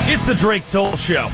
It's the Drake Toll Show.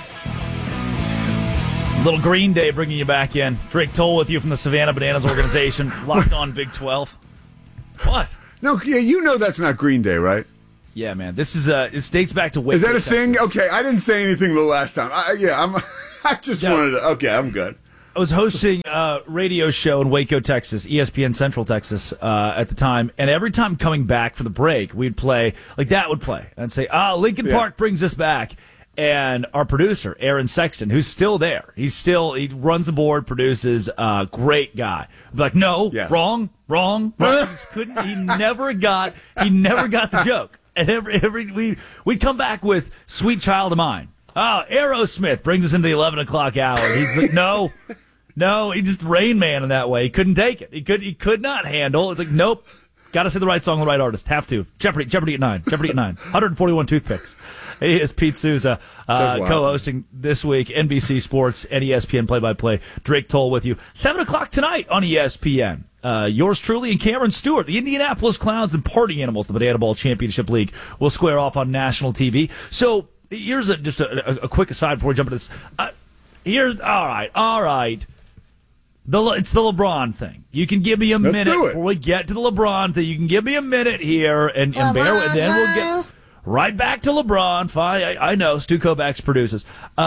Little Green Day bringing you back in. Drake Toll with you from the Savannah Bananas organization. Locked on Big 12. What? No, yeah, you know that's not Green Day, right? Yeah, man. This is it dates back to Waco, Is that a Texas. thing? Okay, I didn't say anything the last time. I just wanted to. Okay, I'm good. I was hosting a radio show in Waco, Texas, ESPN Central Texas at the time, and every time coming back for the break, we'd play, like that would play, and say, Lincoln Park brings us back. And our producer, Aaron Sexton, who's still there, he runs the board, produces, great guy. I'd be like, no, wrong. He never got the joke. And we'd come back with Sweet Child of Mine. Oh, Aerosmith brings us into the 11 o'clock hour. He's like, no, he just Rain Man in that way. He couldn't take it. He could not handle. It's like, nope. Got to say the right song, the right artist. Have to. Jeopardy at 9. 141 toothpicks. He is Pete Souza, co-hosting this week, NBC Sports and ESPN play-by-play. Drake Toll with you. 7 o'clock tonight on ESPN. Yours truly and Cameron Stewart, the Indianapolis Clowns and Party Animals, the Banana Ball Championship League, will square off on national TV. So here's just a quick aside before we jump into this. All right. It's the LeBron thing. You can give me a minute before we get to the LeBron thing. You can give me a minute here and bear with, and then we'll get right back to LeBron. Fine, I know. Stu Kovacs produces.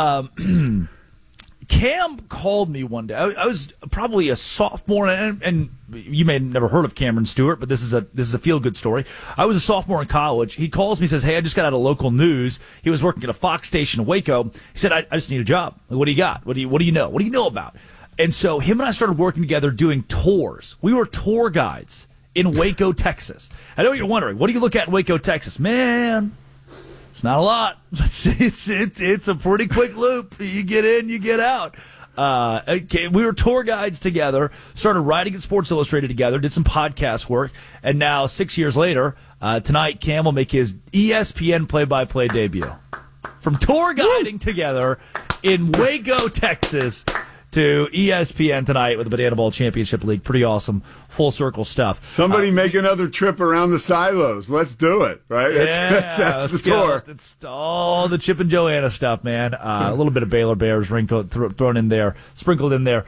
Cam called me one day. I was probably a sophomore, and you may have never heard of Cameron Stewart, but this is a feel-good story. I was a sophomore in college. He calls me, says, "Hey, I just got out of local news." He was working at a Fox station in Waco. He said, "I just need a job. Like, what do you got? What do you know? What do you know about?" And so him and I started working together doing tours. We were tour guides in Waco, Texas. I know what you're wondering. What do you look at in Waco, Texas? Man, it's not a lot. It's a pretty quick loop. You get in, you get out. We were tour guides together, started writing at Sports Illustrated together, did some podcast work, and now 6 years later, tonight Cam will make his ESPN play-by-play debut. From tour guiding together in Waco, Texas, to ESPN tonight with the Banana Ball Championship League. Pretty awesome, full circle stuff. Somebody make another trip around the silos. Let's do it, right? That's the tour. It's all the Chip and Joanna stuff, man. A little bit of Baylor Bears thrown in there, sprinkled in there.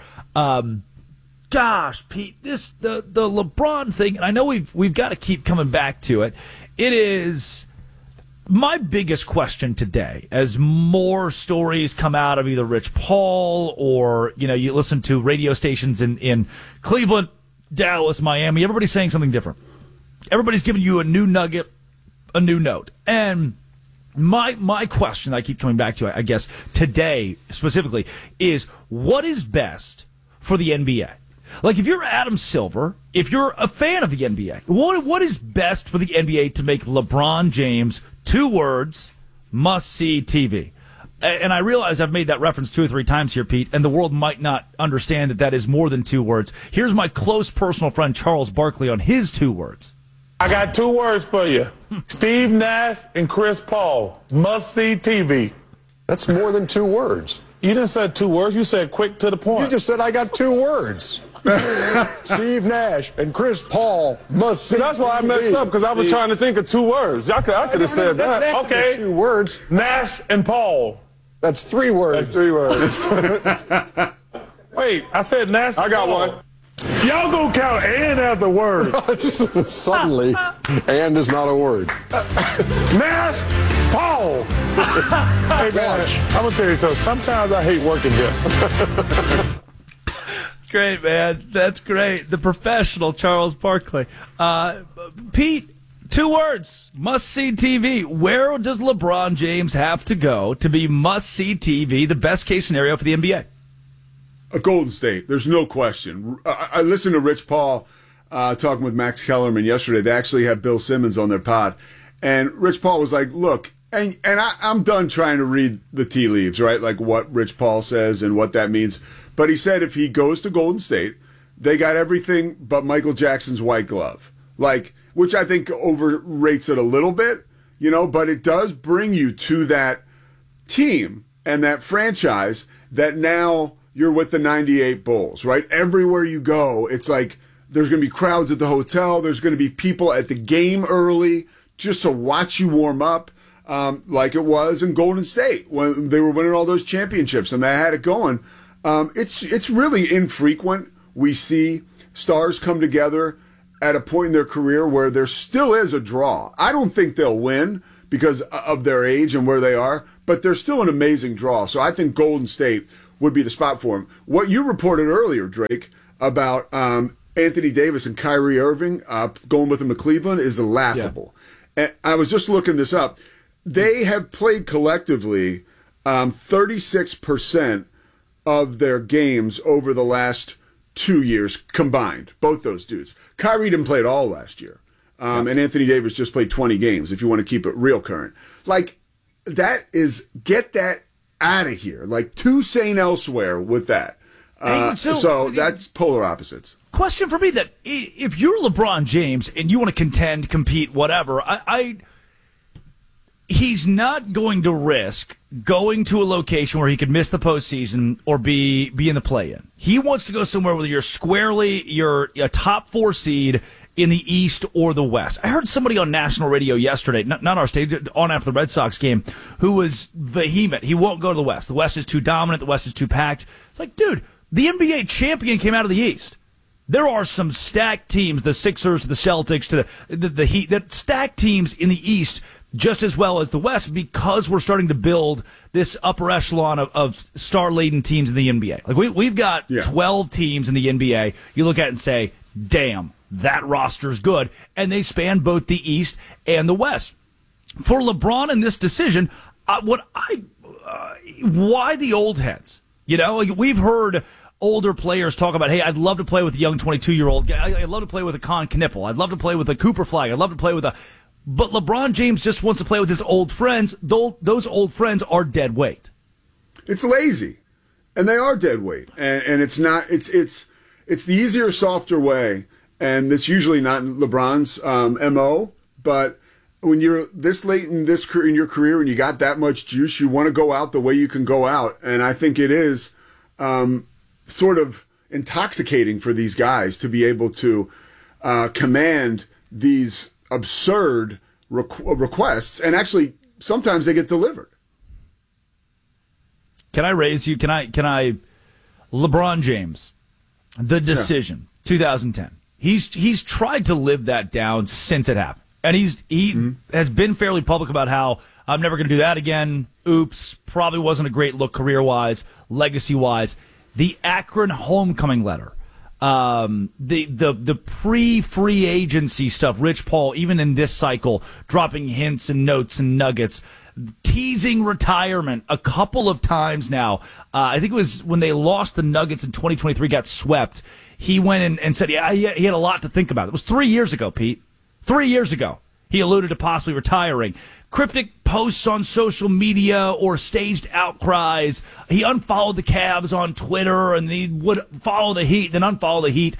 Gosh, Pete, the LeBron thing, and I know we've got to keep coming back to it. It is my biggest question today, as more stories come out of either Rich Paul or, you listen to radio stations in Cleveland, Dallas, Miami, everybody's saying something different. Everybody's giving you a new nugget, a new note. And my question that I keep coming back to, I guess, today specifically, is what is best for the NBA? Like, if you're Adam Silver, if you're a fan of the NBA, what is best for the NBA to make LeBron James, 2 words, must-see TV? And I realize I've made that reference 2 or 3 times here, Pete, and the world might not understand that is more than 2 words. Here's my close personal friend Charles Barkley on his 2 words. I got 2 words for you. Steve Nash and Chris Paul. Must-see TV. That's more than 2 words. You didn't say 2 words. You said quick to the point. You just said I got 2 words. Steve Nash and Chris Paul must see. That's why I messed up, because I was trying to think of 2 words. I could have said that. Okay. 2 words. Nash and Paul. That's 3 words. That's 3 words. Wait, I said Nash. I got one. Y'all gonna count "and" as a word? Suddenly, "and" is not a word. Nash, Paul. Hey man, I'm gonna tell you something. Sometimes I hate working here. Great, man. That's great. The professional Charles Barkley. Pete, 2 words. Must-see TV. Where does LeBron James have to go to be must-see TV, the best-case scenario for the NBA? A Golden State. There's no question. I listened to Rich Paul talking with Max Kellerman yesterday. They actually had Bill Simmons on their pod. And Rich Paul was like, look, and I'm done trying to read the tea leaves, right? Like what Rich Paul says and what that means. But he said if he goes to Golden State, they got everything but Michael Jackson's white glove. Like, which I think overrates it a little bit, but it does bring you to that team and that franchise that now you're with the 98 Bulls, right? Everywhere you go, it's like there's going to be crowds at the hotel. There's going to be people at the game early just to watch you warm up. like it was in Golden State when they were winning all those championships and they had it going. It's really infrequent we see stars come together at a point in their career where there still is a draw. I don't think they'll win because of their age and where they are, but they're still an amazing draw. So I think Golden State would be the spot for him. What you reported earlier, Drake, about Anthony Davis and Kyrie Irving going with him to Cleveland is laughable. Yeah. And I was just looking this up. They have played collectively 36% of their games over the last 2 years combined, both those dudes. Kyrie didn't play at all last year. And Anthony Davis just played 20 games, if you want to keep it real current. Like, get that out of here. Like, too sane elsewhere with that. So that's polar opposites. Question for me, that if you're LeBron James and you want to contend, compete, whatever, he's not going to risk going to a location where he could miss the postseason or be in the play-in. He wants to go somewhere where you're a top 4 seed in the East or the West. I heard somebody on national radio yesterday, not our stage, on after the Red Sox game, who was vehement. He won't go to the West. The West is too dominant. The West is too packed. It's like, dude, the NBA champion came out of the East. There are some stacked teams, the Sixers, the Celtics, to the Heat, that stacked teams in the East just as well as the West, because we're starting to build this upper echelon of star-laden teams in the NBA. Like we've got 12 teams in the NBA. You look at it and say, damn, that roster's good. And they span both the East and the West. For LeBron in this decision, why the old heads? You know, like we've heard older players talk about, hey, I'd love to play with a young 22-year-old guy. I'd love to play with a Con Knippel. I'd love to play with a Cooper Flag. I'd love to play with a... But LeBron James just wants to play with his old friends. Those old friends are dead weight. It's lazy, and they are dead weight. And it's not. It's the easier, softer way. And it's usually not LeBron's MO. But when you're this late in your career and you got that much juice, you want to go out the way you can go out. And I think it is sort of intoxicating for these guys to be able to command these absurd requests, and actually sometimes they get delivered. Can I raise you? Can I? LeBron James, the decision, 2010. He's tried to live that down since it happened, and he has been fairly public about how I'm never going to do that again. Oops, probably wasn't a great look career-wise, legacy-wise. The Akron homecoming letter. The pre-free agency stuff, Rich Paul, even in this cycle, dropping hints and notes and nuggets, teasing retirement a couple of times now. I think it was when they lost the Nuggets in 2023, got swept. He went in and said, he had a lot to think about. It was 3 years ago, Pete. 3 years ago. He alluded to possibly retiring. Cryptic posts on social media or staged outcries. He unfollowed the Cavs on Twitter, and he would follow the Heat, then unfollow the Heat.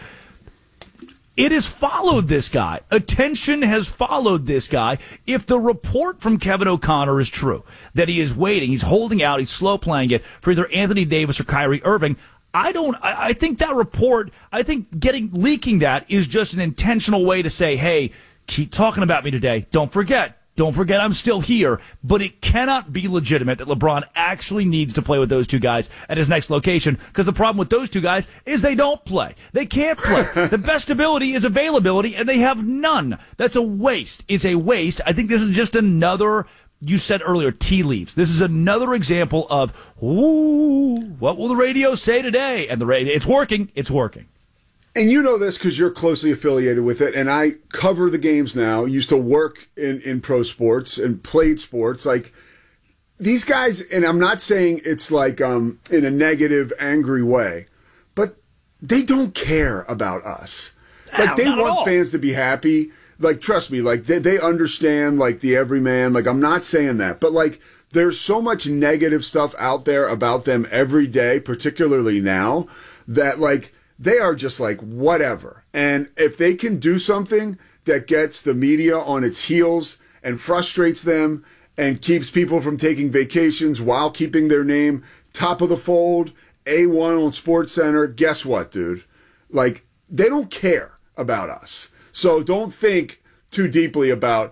It has followed this guy. Attention has followed this guy. If the report from Kevin O'Connor is true, that he is waiting, he's holding out, he's slow playing it for either Anthony Davis or Kyrie Irving, I think that report, leaking that is just an intentional way to say, hey, keep talking about me today. Don't forget I'm still here. But it cannot be legitimate that LeBron actually needs to play with those two guys at his next location, because the problem with those two guys is they don't play. They can't play. The best ability is availability, and they have none. That's a waste. It's a waste. I think this is just another, you said earlier, tea leaves. This is another example of, what will the radio say today? And it's working. It's working. And you know this because you're closely affiliated with it, and I cover the games now. Used to work in pro sports and played sports. Like, these guys, and I'm not saying it's like in a negative, angry way, but they don't care about us. Like, they want fans to be happy. Like, trust me, like, they understand, like, the everyman. Like, I'm not saying that, but, like, there's so much negative stuff out there about them every day, particularly now, that, like, they are just like, whatever. And if they can do something that gets the media on its heels and frustrates them and keeps people from taking vacations while keeping their name top of the fold, A1 on SportsCenter, guess what, dude? Like, they don't care about us. So don't think too deeply about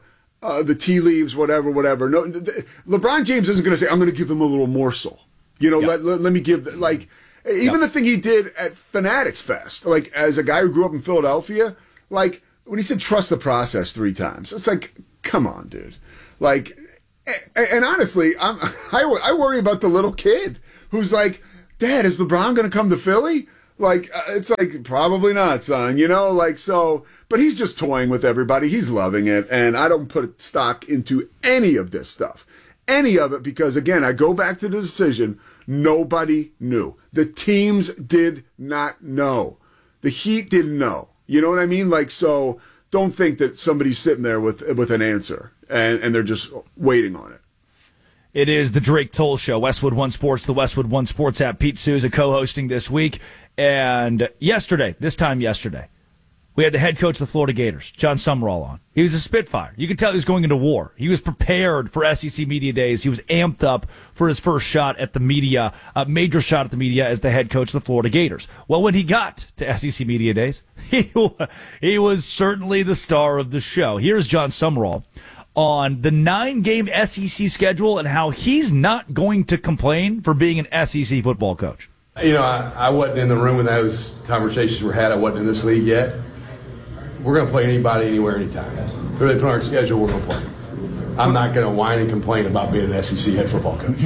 the tea leaves, whatever. No, LeBron James isn't going to say, I'm going to give them a little morsel. Let me give, even the thing he did at Fanatics Fest, like, as a guy who grew up in Philadelphia, like, when he said trust the process 3 times, it's like, come on, dude. Like, and honestly, I worry about the little kid who's like, Dad, is LeBron going to come to Philly? Like, it's like, probably not, son, but he's just toying with everybody. He's loving it. And I don't put stock into any of this stuff, any of it, because again, I go back to the decision. Nobody knew. The teams did not know. The Heat didn't know. You know what I mean? Like, so don't think that somebody's sitting there with an answer and they're just waiting on it. It is the Drake Toll Show, Westwood One Sports, the Westwood One Sports app. Pete Souza co-hosting this week. And this time yesterday, we had the head coach of the Florida Gators, John Sumrall, on. He was a Spitfire. You could tell he was going into war. He was prepared for SEC Media Days. He was amped up for his first shot at the media, major shot at the media as the head coach of the Florida Gators. Well, when he got to SEC Media Days, he was certainly the star of the show. Here's John Sumrall on the 9-game SEC schedule and how he's not going to complain for being an SEC football coach. I wasn't in the room when those conversations were had. I wasn't in this league yet. We're going to play anybody, anywhere, anytime. If they put on our schedule, we're going to play. I'm not going to whine and complain about being an SEC head football coach.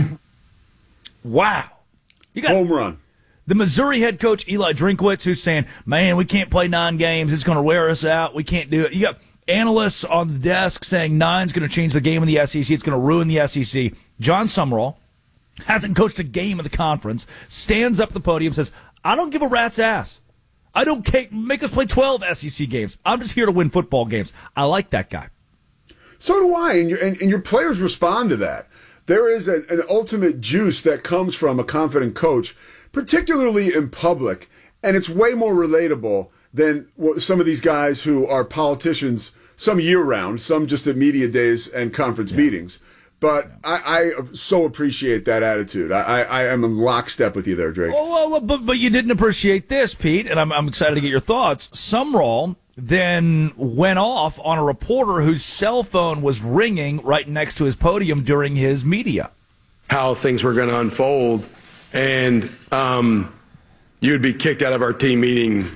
Wow. You got home run. The Missouri head coach, Eli Drinkwitz, who's saying, man, we can't play 9 games. It's going to wear us out. We can't do it. You got analysts on the desk saying 9's going to change the game in the SEC. It's going to ruin the SEC. John Sumrall hasn't coached a game in the conference, stands up at the podium, says, I don't give a rat's ass. I don't care. Make us play 12 SEC games. I'm just here to win football games. I like that guy. So do I, and your players respond to that. There is an ultimate juice that comes from a confident coach, particularly in public, and it's way more relatable than some of these guys who are politicians, some year-round, some just at media days and conference meetings. But I so appreciate that attitude. I am in lockstep with you there, Drake. Oh, but you didn't appreciate this, Pete, and I'm excited to get your thoughts. Sumrall then went off on a reporter whose cell phone was ringing right next to his podium during his media. How things were going to unfold, and you'd be kicked out of our team meeting.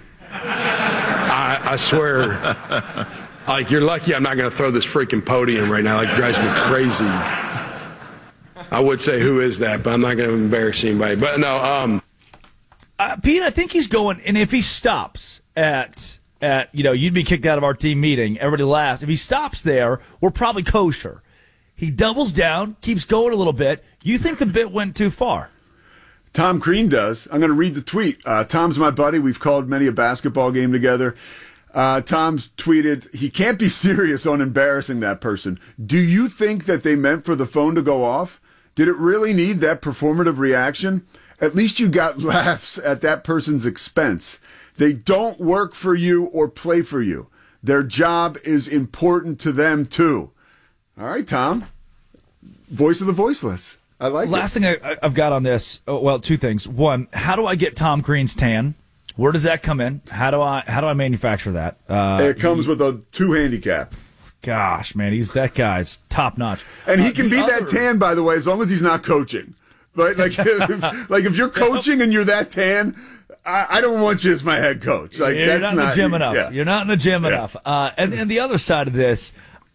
I swear. Like, you're lucky I'm not going to throw this freaking podium right now. Like, it drives me crazy. I would say, who is that? But I'm not going to embarrass anybody. But no, Pete, I think he's going, and if he stops at you'd be kicked out of our team meeting, everybody laughs. If he stops there, we're probably kosher. He doubles down, keeps going a little bit. You think the bit went too far? Tom Crean does. I'm going to read the tweet. Tom's my buddy. We've called many a basketball game together. Tom's tweeted, he can't be serious on embarrassing that person. Do you think that they meant for the phone to go off? Did it really need that performative reaction? At least you got laughs at that person's expense. They don't work for you or play for you. Their job is important to them, too. All right, Tom. Voice of the voiceless. I like it. Last thing I've got on this, well, 2 things. One, how do I get Tom Crean's tan? Where does that come in? How do I manufacture that? It comes with a 2 handicap. Gosh, man, that guy's top notch. And he can be that tan, by the way, as long as he's not coaching. Right? Like, if you're coaching and you're that tan, I don't want you as my head coach. Like, you're that's not in the gym enough. Yeah. You're not in the gym enough. And the other side of this,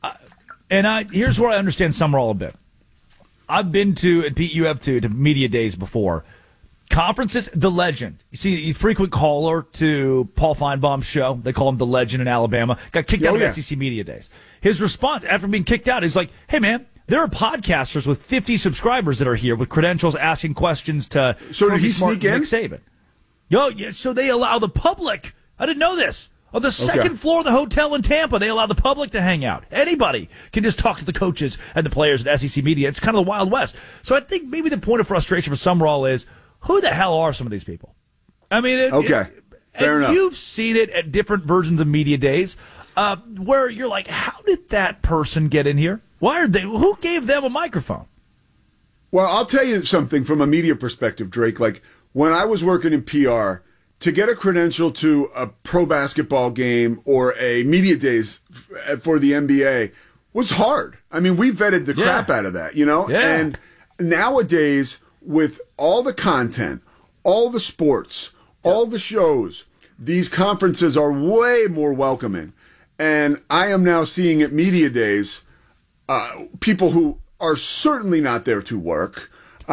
here's where I understand Sumrall a bit. I've been to, and Pete, you have too, to media days before. Conferences, the legend. You see, frequent caller to Paul Feinbaum's show. They call him the legend in Alabama. Got kicked out of SEC Media Days. His response after being kicked out is like, hey, man, there are podcasters with 50 subscribers that are here with credentials asking questions to So did he sneak in? Nick Saban. So they allow the public. I didn't know this. On the second floor of the hotel in Tampa, they allow the public to hang out. Anybody can just talk to the coaches and the players at SEC Media. It's kind of the Wild West. So I think maybe the point of frustration for Sumrall is, who the hell are some of these people? I mean, fair enough. You've seen it at different versions of media days, where you're like, how did that person get in here? Who gave them a microphone? Well, I'll tell you something from a media perspective, Drake. Like, when I was working in PR, to get a credential to a pro basketball game or a media days for the NBA was hard. I mean, we vetted the crap out of that, you know? Yeah. And nowadays, with all the content, all the sports, all the shows, these conferences are way more welcoming. And I am now seeing at media days people who are certainly not there to work,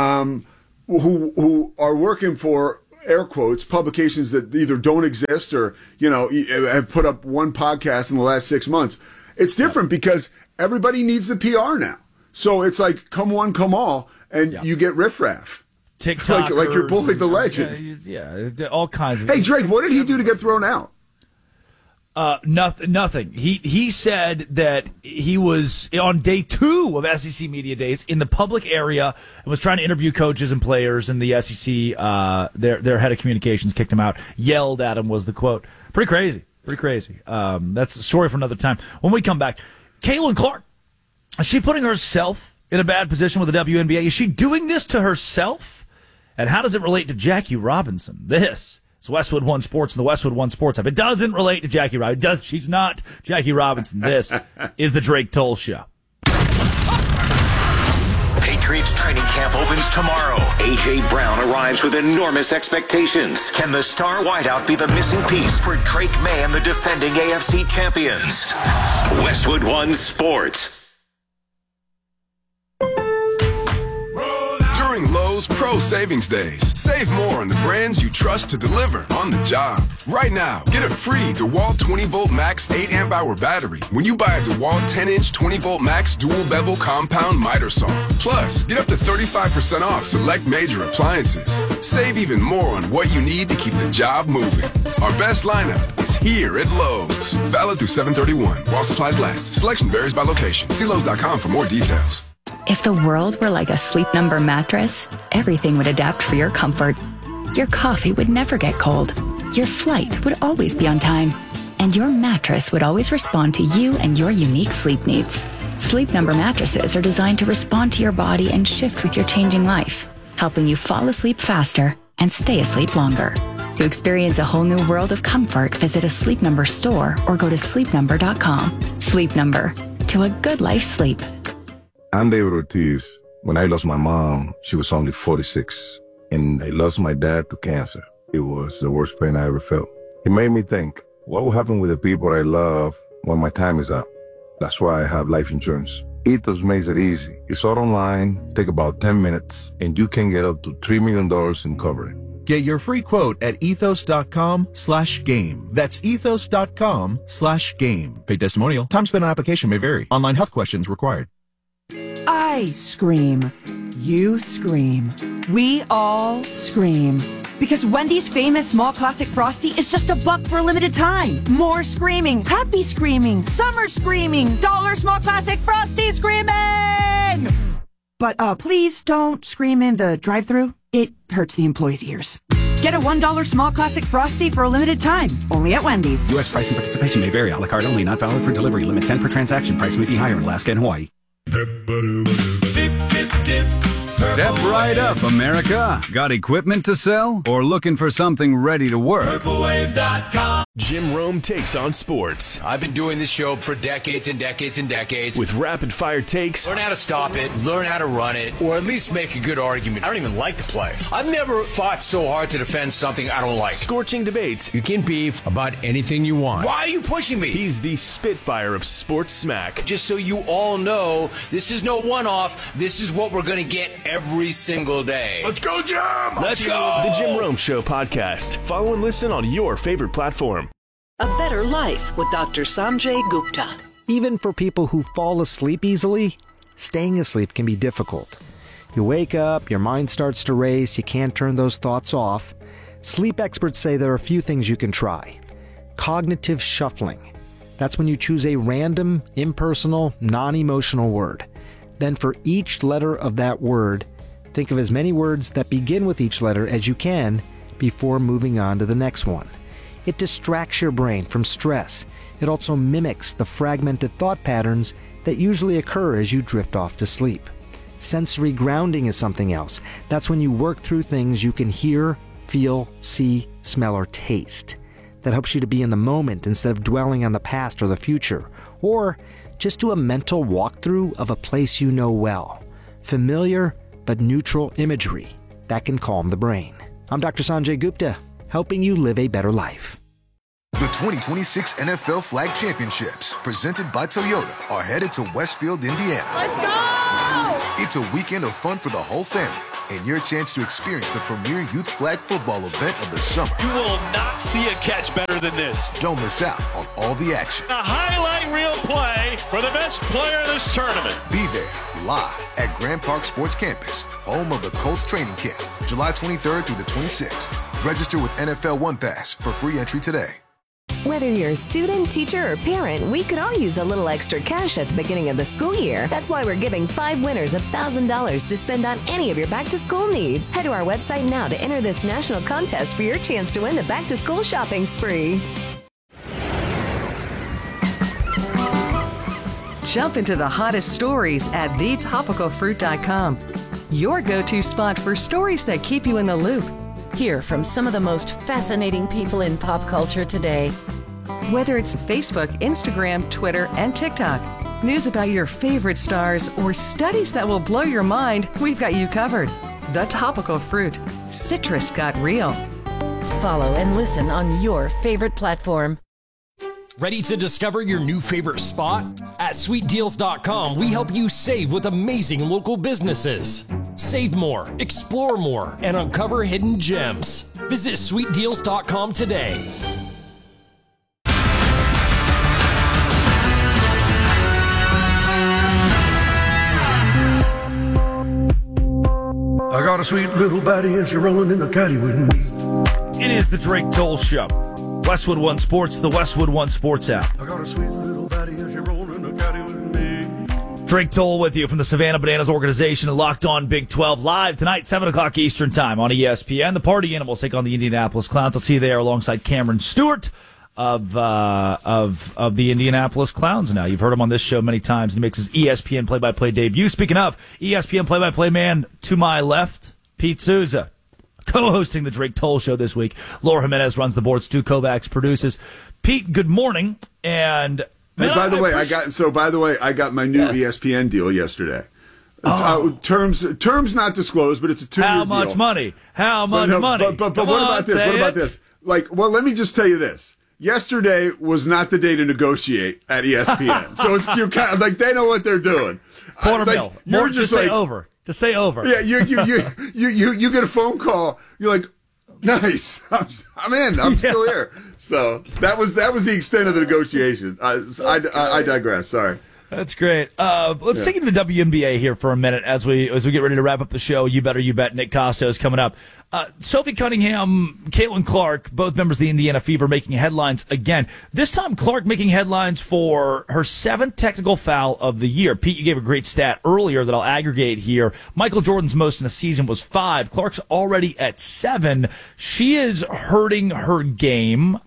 who are working for, air quotes, publications that either don't exist or, you know, have put up one podcast in the last 6 months. It's different because everybody needs the PR now. So it's like, come one, come all, and you get riffraff. TikTok, like you're bullying the legend. Yeah, all kinds of. Hey, Drake, what did he do to get thrown out? Nothing. He said that he was on day 2 of SEC Media Days in the public area and was trying to interview coaches and players, and the SEC, their head of communications kicked him out, yelled at him, was the quote. Pretty crazy. That's a story for another time. When we come back, Caitlin Clark, is she putting herself in a bad position with the WNBA? Is she doing this to herself? And how does it relate to Jackie Robinson? This is Westwood One Sports and the Westwood One Sports app. It doesn't relate to Jackie Robinson. She's not Jackie Robinson. This is the Drake Toll Show. Patriots training camp opens tomorrow. A.J. Brown arrives with enormous expectations. Can the star wideout be the missing piece for Drake May and the defending AFC champions? Westwood One Sports. During Lowe's Pro Savings Days, save more on the brands you trust to deliver on the job. Right now, get a free DeWalt 20-volt max 8-amp-hour battery when you buy a DeWalt 10-inch 20-volt max dual-bevel compound miter saw. Plus, get up to 35% off select major appliances. Save even more on what you need to keep the job moving. Our best lineup is here at Lowe's. Valid through 7/31 while supplies last. Selection varies by location. See Lowe's.com for more details. If the world were like a Sleep Number mattress, everything would adapt for your comfort. Your coffee would never get cold. Your flight would always be on time. And your mattress would always respond to you and your unique sleep needs. Sleep Number mattresses are designed to respond to your body and shift with your changing life, helping you fall asleep faster and stay asleep longer. To experience a whole new world of comfort, visit a Sleep Number store or go to sleepnumber.com. Sleep Number. To a good life's sleep. I'm David Ortiz. When I lost my mom, she was only 46. And I lost my dad to cancer. It was the worst pain I ever felt. It made me think, what will happen with the people I love when my time is up? That's why I have life insurance. Ethos makes it easy. It's all online, take about 10 minutes, and you can get up to $3 million in coverage. Get your free quote at ethos.com/game. That's ethos.com/game. Paid testimonial. Time spent on application may vary. Online health questions required. I scream. You scream. We all scream. Because Wendy's famous small classic Frosty is just $1 for a limited time. More screaming, happy screaming, summer screaming, dollar small classic Frosty screaming! But please don't scream in the drive-thru. It hurts the employees' ears. Get a $1 small classic Frosty for a limited time. Only at Wendy's. U.S. price and participation may vary. A la carte only. Not valid for delivery. Limit 10 per transaction. Price may be higher in Alaska and Hawaii. Step right up, America. Got equipment to sell or looking for something ready to work? PurpleWave.com. Jim Rome takes on sports. I've been doing this show for decades and decades and decades. With rapid-fire takes. Learn how to stop it, learn how to run it, or at least make a good argument. I don't even like the play. I've never fought so hard to defend something I don't like. Scorching debates. You can beef about anything you want. Why are you pushing me? He's the Spitfire of sports smack. Just so you all know, this is no one-off. This is what we're going to get every single day. Let's go, Jim! Let's go! The Jim Rome Show podcast. Follow and listen on your favorite platform. A better life with Dr. Sanjay Gupta. Even for people who fall asleep easily, staying asleep can be difficult. You wake up, your mind starts to race, you can't turn those thoughts off. Sleep experts say there are a few things you can try. Cognitive shuffling. That's when you choose a random, impersonal, non-emotional word. Then for each letter of that word, think of as many words that begin with each letter as you can before moving on to the next one. It distracts your brain from stress. It also mimics the fragmented thought patterns that usually occur as you drift off to sleep. Sensory grounding is something else. That's when you work through things you can hear, feel, see, smell, or taste. That helps you to be in the moment instead of dwelling on the past or the future, or Just do a mental walkthrough of a place you know well. Familiar but neutral imagery that can calm the brain. I'm Dr. Sanjay Gupta, helping you live a better life. The 2026 NFL Flag Championships, presented by Toyota, are headed to Westfield, Indiana. Let's go! It's a weekend of fun for the whole family and your chance to experience the premier youth flag football event of the summer. You will not see a catch better than this. Don't miss out on all the action. A highlight reel play for the best player in this tournament. Be there live at Grand Park Sports Campus, home of the Colts training camp, July 23rd through the 26th. Register with NFL One Pass for free entry today. Whether you're a student, teacher, or parent, we could all use a little extra cash at the beginning of the school year. That's why we're giving 5 winners $1,000 to spend on any of your back-to-school needs. Head to our website now to enter this national contest for your chance to win the back-to-school shopping spree. Jump into the hottest stories at thetopicalfruit.com. Your go-to spot for stories that keep you in the loop. Hear from some of the most fascinating people in pop culture today. Whether it's Facebook, Instagram, Twitter, and TikTok, news about your favorite stars, or studies that will blow your mind, we've got you covered. The Topical Fruit. Citrus got real. Follow and listen on your favorite platform. Ready to discover your new favorite spot? At SweetDeals.com, we help you save with amazing local businesses. Save more, explore more, and uncover hidden gems. Visit SweetDeals.com today. I got a sweet little baddie and she's rolling in the caddy with me. It is the Drake Toll Show. Westwood One Sports, the Westwood One Sports app. I got a sweet little baddie and she's rolling in the caddy with me. Drake Toll with you from the Savannah Bananas organization and Locked On Big 12 live tonight, 7 o'clock Eastern time on ESPN. The Party Animals take on the Indianapolis Clowns. I'll see you there alongside Cameron Stewart of the Indianapolis Clowns now. You've heard him on this show many times. He makes his ESPN play-by-play debut. Speaking of, ESPN play-by-play man to my left, Pete Souza, co-hosting the Drake Toll Show this week. Laura Jimenez runs the board. Stu Kovacs produces. Pete, good morning. And man, by the way, I got my new ESPN deal yesterday. Terms not disclosed, but it's a 2-year deal. How much money? How much money? But what about this? What about this? Let me just tell you this. Yesterday was not the day to negotiate at ESPN. So it's kind of like they know what they're doing. $250,000. You're just say over. To say over. Yeah, you get a phone call. You're like, nice. I'm in. I'm still here. So that was the extent of the negotiation. I digress. Sorry. That's great. Let's take it to the WNBA here for a minute as we get ready to wrap up the show. You Better You Bet. Nick Costa is coming up. Sophie Cunningham, Caitlin Clark, both members of the Indiana Fever making headlines again. This time, Clark making headlines for her 7th technical foul of the year. Pete, you gave a great stat earlier that I'll aggregate here. Michael Jordan's most in a season was 5. Clark's already at 7. She is hurting her game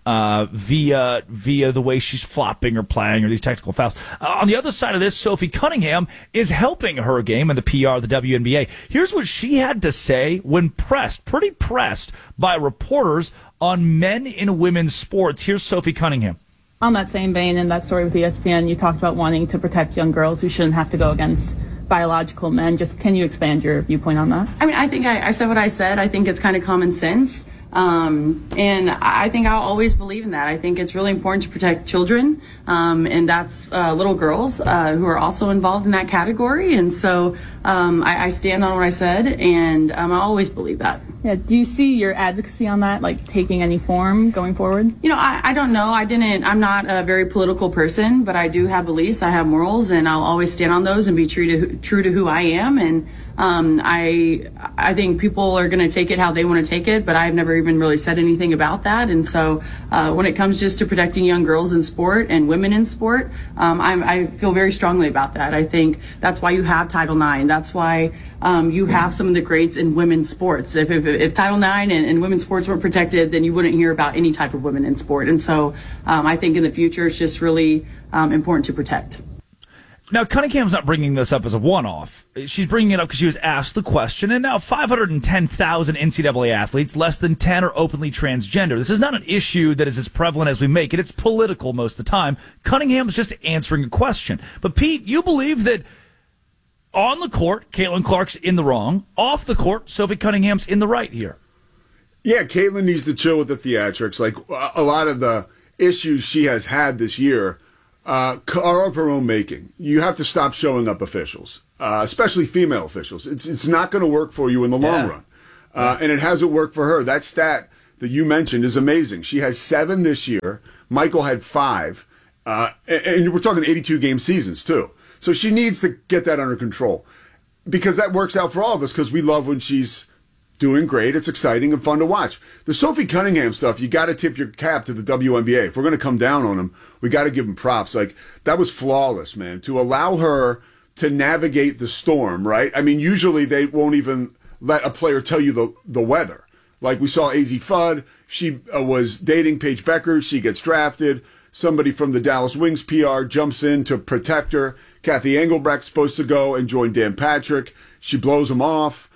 via the way she's flopping or playing or these technical fouls. On the other side of this, Sophie Cunningham is helping her game and the PR of the WNBA. Here's what she had to say when pretty pressed by reporters on men in women's sports. Here's Sophie Cunningham. On that same vein, in that story with ESPN, you talked about wanting to protect young girls who shouldn't have to go against biological men. Just can you expand your viewpoint on that? I mean, I think I said what I said. I think it's kind of common sense. And I think I'll always believe in that. I think it's really important to protect children, and that's little girls who are also involved in that category. And so I stand on what I said, and I always believe that. Yeah. Do you see your advocacy on that, like, taking any form going forward? You know, I don't know. I'm not a very political person, but I do have beliefs. I have morals, and I'll always stand on those and be true to who I am. And I think people are going to take it how they want to take it, but I've never even really said anything about that. And so when it comes just to protecting young girls in sport and women in sport, I feel very strongly about that. I think that's why you have Title IX. That's why you have some of the greats in women's sports. If Title IX and women's sports weren't protected, then you wouldn't hear about any type of women in sport. And so I think in the future it's just really important to protect. Now, Cunningham's not bringing this up as a one-off. She's bringing it up because she was asked the question, and now 510,000 NCAA athletes, less than 10 are openly transgender. This is not an issue that is as prevalent as we make it. It's political most of the time. Cunningham's just answering a question. But, Pete, you believe that on the court, Caitlin Clark's in the wrong. Off the court, Sophie Cunningham's in the right here. Yeah, Caitlin needs to chill with the theatrics. Like, a lot of the issues she has had this year are of her own making. You have to stop showing up officials, especially female officials. It's not going to work for you in the long run. And it hasn't worked for her. That stat that you mentioned is amazing. She has 7 this year. Michael had 5. And we're talking 82-game seasons, too. So she needs to get that under control because that works out for all of us because we love when she's doing great. It's exciting and fun to watch. The Sophie Cunningham stuff, you got to tip your cap to the WNBA. If we're going to come down on them, we got to give them props. Like, that was flawless, man. To allow her to navigate the storm, right? I mean, usually they won't even let a player tell you the weather. Like we saw AZ Fudd. She was dating Paige Becker. She gets drafted. Somebody from the Dallas Wings PR jumps in to protect her. Kathy Engelbrecht's supposed to go and join Dan Patrick. She blows him off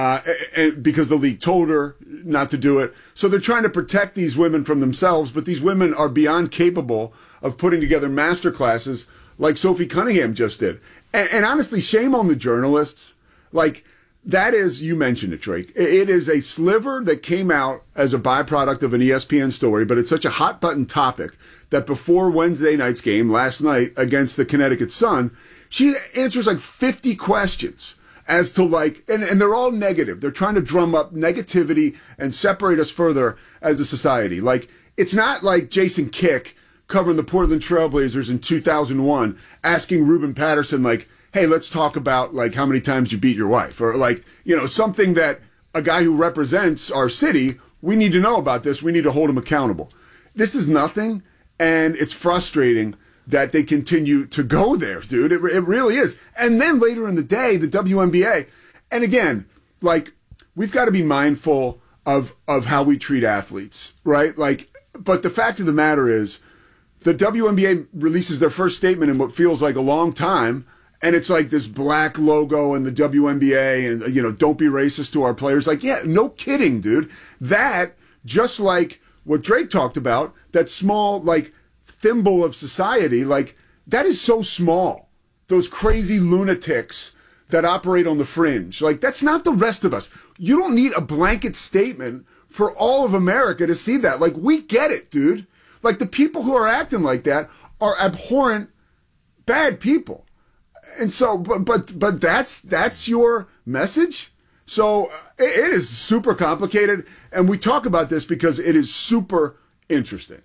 because the league told her not to do it. So they're trying to protect these women from themselves, but these women are beyond capable of putting together master classes like Sophie Cunningham just did. And honestly, shame on the journalists. Like, that is, you mentioned it, Drake. It is a sliver that came out as a byproduct of an ESPN story, but it's such a hot button topic that before Wednesday night's game last night against the Connecticut Sun, she answers like 50 questions as to like, and they're all negative. They're trying to drum up negativity and separate us further as a society. Like, it's not like Jason Kick covering the Portland Trailblazers in 2001 asking Ruben Patterson, like, hey, let's talk about like how many times you beat your wife, or like, you know, something that a guy who represents our city, we need to know about this. We need to hold him accountable. This is nothing. And it's frustrating that they continue to go there, dude. It really is. And then later in the day, the WNBA, and again, like, we've got to be mindful of how we treat athletes, right? Like, but the fact of the matter is, the WNBA releases their first statement in what feels like a long time, and it's like this black logo and the WNBA and, you know, don't be racist to our players. Like, yeah, no kidding, dude. That, just like what Drake talked about, that small, like, thimble of society, like, that is so small. Those crazy lunatics that operate on the fringe. Like, that's not the rest of us. You don't need a blanket statement for all of America to see that. Like, we get it, dude. Like, the people who are acting like that are abhorrent, bad people. And so, but that's your message? So it is super complicated, and we talk about this because it is super interesting.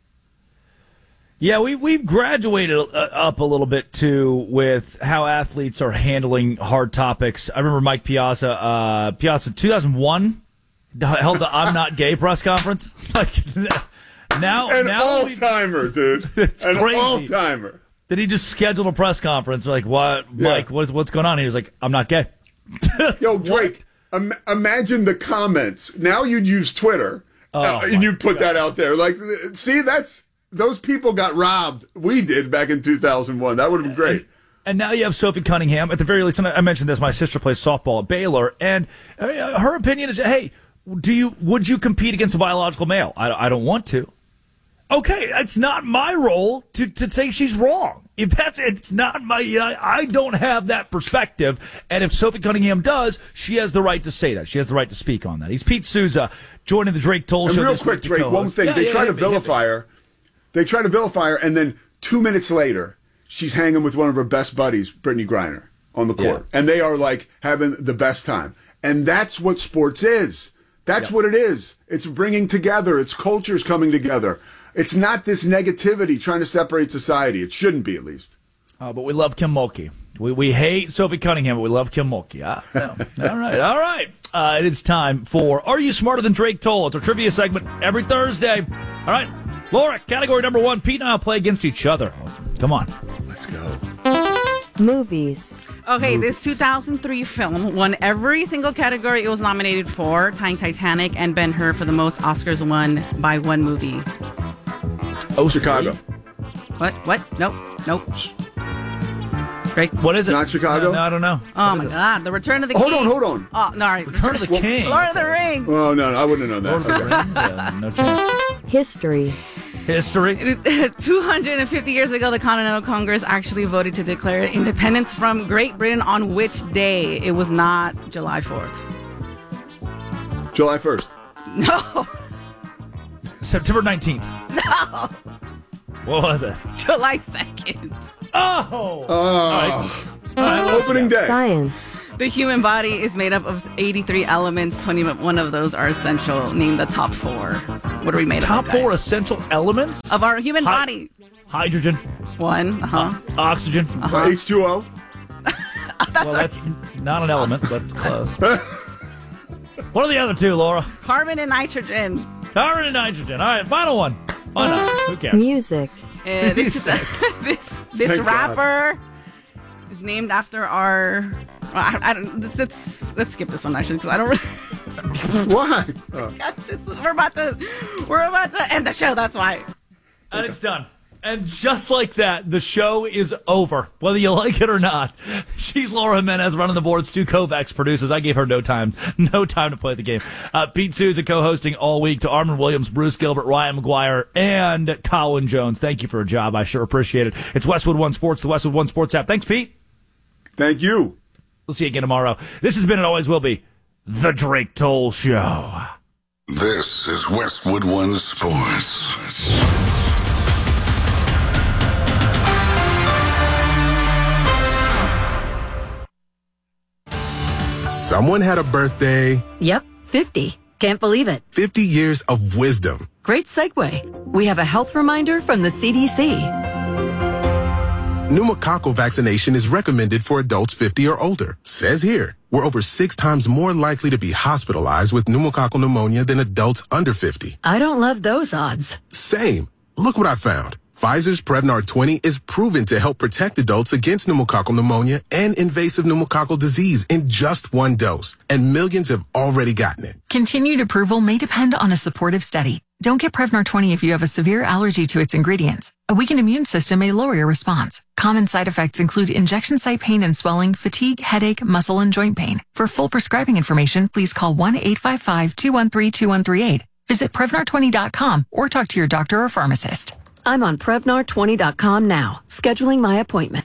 Yeah, we've graduated up a little bit, too, with how athletes are handling hard topics. I remember Mike Piazza 2001, held the I'm Not Gay press conference. Like, now all-timer, dude. It's an crazy. All-timer. Did he just schedule a press conference? Like, what, yeah. Mike, what's going on? He was like, I'm not gay. Yo, Drake, imagine the comments. Now you'd use Twitter, and you put that out there. Like, see, those people got robbed. We did back in 2001. That would have been great. And now you have Sophie Cunningham. At the very least, and I mentioned this, my sister plays softball at Baylor, and her opinion is, hey, would you compete against a biological male? I don't want to. Okay, it's not my role to say she's wrong. It's not my, I don't have that perspective. And if Sophie Cunningham does, she has the right to say that. She has the right to speak on that. He's Pete Souza, joining the Drake Toll Show. And real quick, Drake, one thing. They try to vilify her. They try to vilify her, and then 2 minutes later, she's hanging with one of her best buddies, Brittany Griner, on the court. Yeah. And they are, like, having the best time. And that's what sports is. That's what it is. It's bringing together. It's cultures coming together. It's not this negativity trying to separate society. It shouldn't be, at least. But we love Kim Mulkey. We hate Sophie Cunningham, but we love Kim Mulkey. All right. It is time for Are You Smarter Than Drake Toll? It's our trivia segment every Thursday. All right. Laura, category number 1. Pete and I will play against each other. Come on. Let's go. Movies. Okay, this 2003 film won every single category it was nominated for, tying Titanic and Ben-Hur for the most Oscars won by one movie. Oh, Chicago. What? Nope. Great. What is it? Not Chicago? No, I don't know. Oh, my God. The Return of the King. Hold on. Oh, no, all right. Return of the King. Lord of the Rings. Oh, no, I wouldn't have known that. Lord of the Rings? No chance. History. 250 years ago, the Continental Congress actually voted to declare independence from Great Britain on which day? It was not July 4th. July 1st. No. September 19th. No. What was it? July 2nd. Oh. All right, opening day. Science. The human body is made up of 83 elements. 21 of those are essential. Name the top 4. What are we made top of? Top 4 essential elements? Of our human body. Hydrogen. 1. Oxygen. H2O. That's not an element, but it's close. What are the other 2, Laura? Carbon and nitrogen. Carbon and nitrogen. All right, final one. Why not? Who cares? Music. This rapper is named after our... I don't. Let's skip this one actually because I don't. Why? We're about to end the show. That's why. And it's done. And just like that, the show is over, whether you like it or not. She's Laura Jimenez running the board. Stu Kovacs produces. I gave her no time to play the game. Pete Souza co-hosting all week. To Armin Williams, Bruce Gilbert, Ryan McGuire, and Colin Jones. Thank you for a job. I sure appreciate it. It's Westwood One Sports, the Westwood One Sports app. Thanks, Pete. Thank you. We'll see you again tomorrow. This has been and always will be The Drake Toll Show. This is Westwood One Sports. Someone had a birthday. Yep, 50. Can't believe it. 50 years of wisdom. Great segue. We have a health reminder from the CDC. Pneumococcal vaccination is recommended for adults 50 or older. Says here, we're over 6 times more likely to be hospitalized with pneumococcal pneumonia than adults under 50. I don't love those odds. Same. Look what I found. Pfizer's Prevnar 20 is proven to help protect adults against pneumococcal pneumonia and invasive pneumococcal disease in just 1 dose. And millions have already gotten it. Continued approval may depend on a supportive study. Don't get Prevnar 20 if you have a severe allergy to its ingredients. A weakened immune system may lower your response. Common side effects include injection site pain and swelling, fatigue, headache, muscle, and joint pain. For full prescribing information, please call 1-855-213-2138. Visit Prevnar20.com or talk to your doctor or pharmacist. I'm on Prevnar20.com now, scheduling my appointment.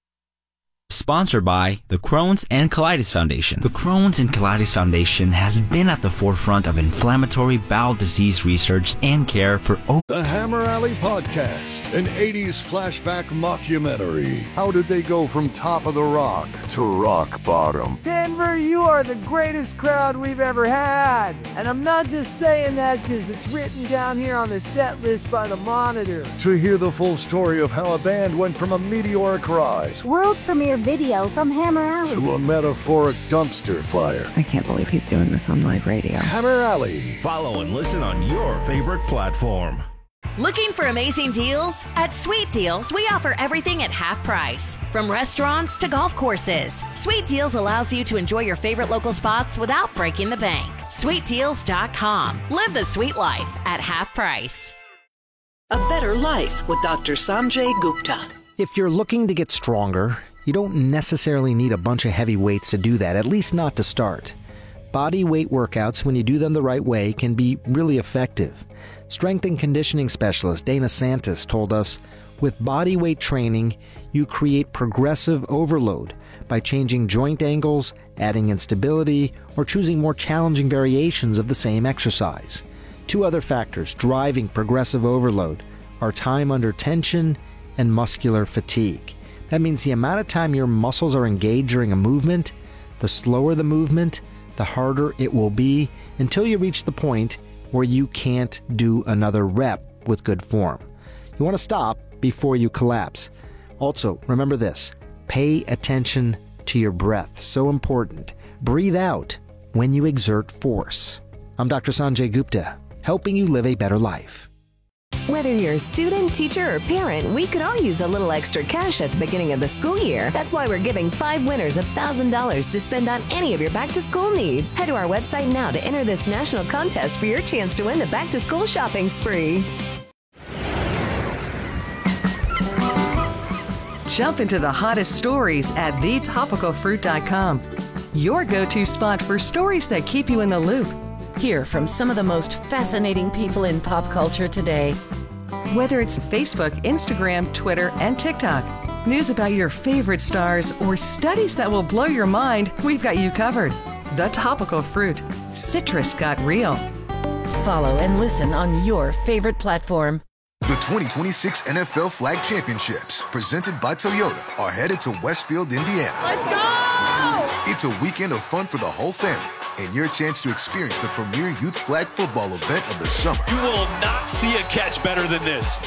Sponsored by the Crohn's and Colitis Foundation. The Crohn's and Colitis Foundation has been at the forefront of inflammatory bowel disease research and care for The Hammer Alley Podcast, an 80s flashback mockumentary. How did they go from top of the rock to rock bottom? Denver, you are the greatest crowd we've ever had. And I'm not just saying that because it's written down here on the set list by the Monitor. To hear the full story of how a band went from a meteoric rise world premiere video from Hammer Alley to a metaphoric dumpster fire. I can't believe he's doing this on live radio. Hammer Alley. Follow and listen on your favorite platform. Looking for amazing deals? At Sweet Deals, we offer everything at half price. From restaurants to golf courses. Sweet Deals allows you to enjoy your favorite local spots without breaking the bank. SweetDeals.com. Live the sweet life at half price. A better life with Dr. Sanjay Gupta. If you're looking to get stronger, you don't necessarily need a bunch of heavy weights to do that, at least not to start. Body weight workouts, when you do them the right way, can be really effective. Strength and conditioning specialist Dana Santis told us, with body weight training, you create progressive overload by changing joint angles, adding instability, or choosing more challenging variations of the same exercise. 2 other factors driving progressive overload are time under tension and muscular fatigue. That means the amount of time your muscles are engaged during a movement, the slower the movement, the harder it will be until you reach the point where you can't do another rep with good form. You want to stop before you collapse. Also, remember this, pay attention to your breath. So important. Breathe out when you exert force. I'm Dr. Sanjay Gupta, helping you live a better life. Whether you're a student, teacher, or parent, we could all use a little extra cash at the beginning of the school year. That's why we're giving 5 winners $1,000 to spend on any of your back-to-school needs. Head to our website now to enter this national contest for your chance to win the back-to-school shopping spree. Jump into the hottest stories at thetopicalfruit.com. Your go-to spot for stories that keep you in the loop. Hear from some of the most fascinating people in pop culture today. Whether it's Facebook, Instagram, Twitter, and TikTok, news about your favorite stars, or studies that will blow your mind, we've got you covered. The Topical Fruit. Citrus got real. Follow and listen on your favorite platform. The 2026 NFL Flag Championships, presented by Toyota, are headed to Westfield, Indiana. Let's go! It's a weekend of fun for the whole family and your chance to experience the premier youth flag football event of the summer. You will not see a catch better than this.